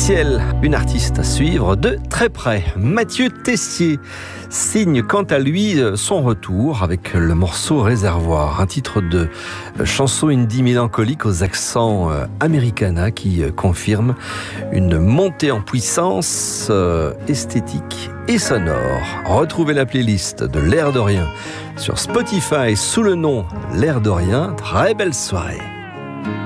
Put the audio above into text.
Ciel, une artiste à suivre de très près. Mathieu Tessier signe quant à lui son retour avec le morceau Réservoir, un titre de chanson indie mélancolique aux accents americana qui confirme une montée en puissance esthétique et sonore. Retrouvez la playlist de L'Air de Rien sur Spotify sous le nom L'Air de Rien. Très belle soirée.